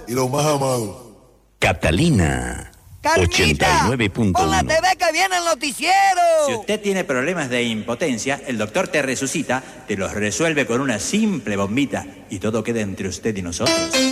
y los más amados. Catalina. Carlita, 89.1. pon la TV que viene el noticiero. Si usted tiene problemas de impotencia, el doctor te resucita, te los resuelve con una simple bombita y todo queda entre usted y nosotros.